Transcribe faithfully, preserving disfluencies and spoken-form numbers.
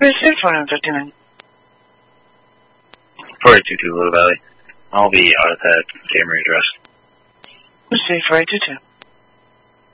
Receive four nine fifty-nine. four eight two two, Little Valley. I'll be out at that Camry address. Receive four eight two two.